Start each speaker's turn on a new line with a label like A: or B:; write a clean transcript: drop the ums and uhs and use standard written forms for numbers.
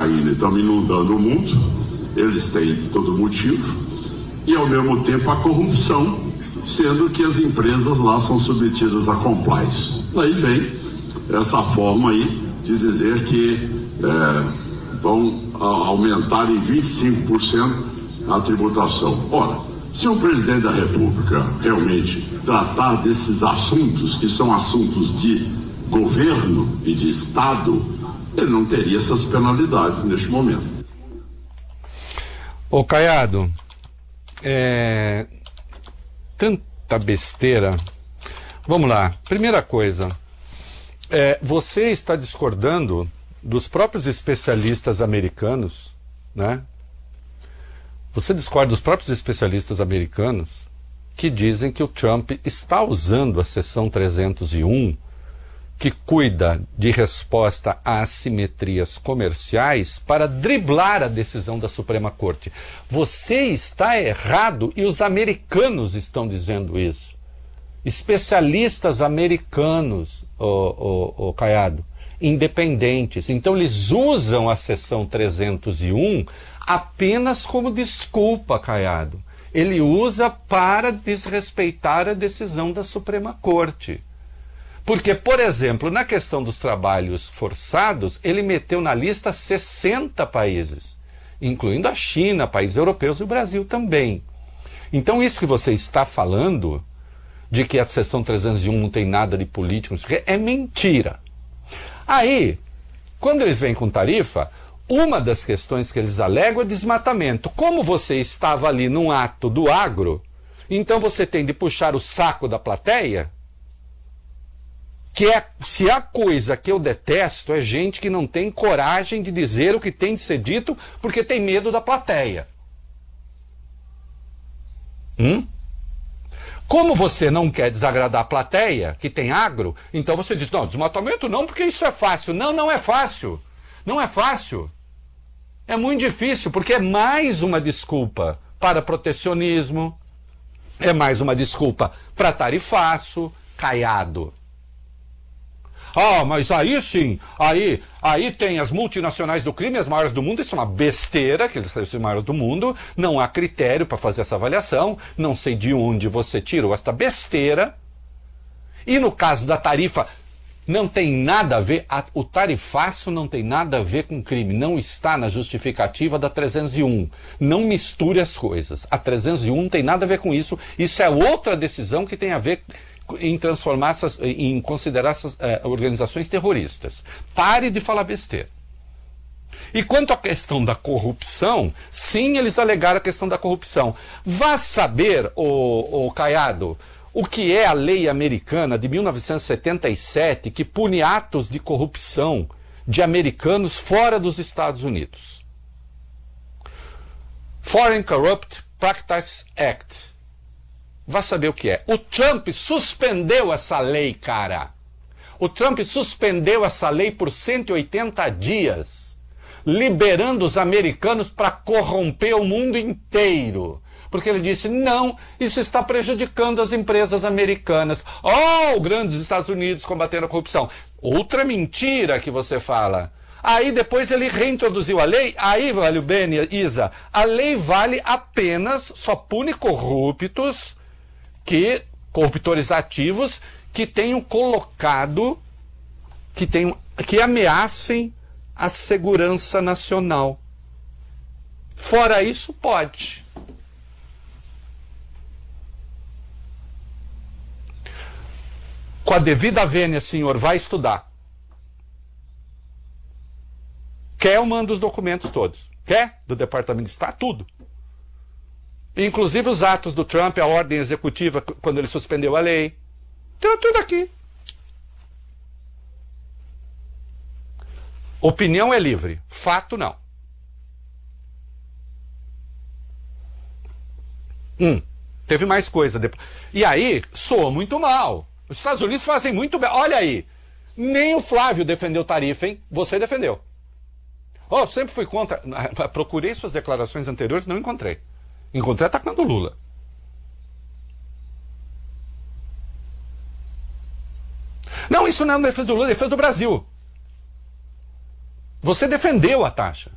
A: Ucrânia estão inundando o mundo, eles têm todo motivo, e ao mesmo tempo a corrupção, sendo que as empresas lá são submetidas a compliance. Daí vem essa forma aí de dizer que vão aumentar em 25% a tributação. Ora, se o presidente da República realmente tratar desses assuntos, que são assuntos de governo e de Estado, ele não teria essas penalidades neste momento.
B: Ô Caiado, tanta besteira. Vamos lá, primeira coisa, você está discordando dos próprios especialistas americanos, né? Você discorda dos próprios especialistas americanos que dizem que o Trump está usando a seção 301, que cuida de resposta a assimetrias comerciais, para driblar a decisão da Suprema Corte. Você está errado e os americanos estão dizendo isso. Especialistas americanos, Caiado, independentes. Então eles usam a seção 301 apenas como desculpa, Caiado. Ele usa para desrespeitar a decisão da Suprema Corte. Porque, por exemplo, na questão dos trabalhos forçados, ele meteu na lista 60 países, incluindo a China, países europeus e o Brasil também. Então isso que você está falando, de que a seção 301 não tem nada de político, é mentira. Aí, quando eles vêm com tarifa, uma das questões que eles alegam é desmatamento. Como você estava ali num ato do agro, então você tem de puxar o saco da plateia, se a coisa que eu detesto é gente que não tem coragem de dizer o que tem de ser dito porque tem medo da plateia. Como você não quer desagradar a plateia, que tem agro, então você diz, não, desmatamento não, porque isso é fácil. Não, não é fácil. Não é fácil. É muito difícil, porque é mais uma desculpa para protecionismo, é mais uma desculpa para tarifaço, Caiado. Mas aí sim, aí tem as multinacionais do crime, as maiores do mundo, isso é uma besteira, que eles são as maiores do mundo, não há critério para fazer essa avaliação, não sei de onde você tirou esta besteira. E no caso da tarifa, não tem nada a ver, o tarifaço não tem nada a ver com crime, não está na justificativa da 301. Não misture as coisas. A 301 não tem nada a ver com isso, isso é outra decisão que tem a ver em transformar em considerar essas organizações terroristas. Pare de falar besteira. E quanto à questão da corrupção, sim, eles alegaram a questão da corrupção. Vá saber, o Caiado, o que é a lei americana de 1977 que pune atos de corrupção de americanos fora dos Estados Unidos. Foreign Corrupt Practices Act. Vá saber o que é. O Trump suspendeu essa lei, cara. O Trump suspendeu essa lei por 180 dias, liberando os americanos para corromper o mundo inteiro. Porque ele disse, não, isso está prejudicando as empresas americanas. Grandes Estados Unidos combatendo a corrupção. Outra mentira que você fala. Aí depois ele reintroduziu a lei, aí vale o bem, Isa, a lei vale apenas, só pune corruptores ativos que tenham colocado, que ameacem a segurança nacional. Fora isso, pode. Com a devida vênia, senhor, vai estudar. Quer, eu mando os documentos todos. Quer? Do Departamento de Estado, tudo. Inclusive os atos do Trump, a ordem executiva, quando ele suspendeu a lei. Tem tudo aqui. Opinião é livre, fato não. Teve mais coisa depois. E aí, soa muito mal. Os Estados Unidos fazem muito bem. Olha aí, nem o Flávio defendeu tarifa, hein? Você defendeu. Sempre fui contra. Procurei suas declarações anteriores, não encontrei. Encontrei atacando o Lula. Não, isso não é defesa do Lula, é defesa do Brasil. Você defendeu a taxa.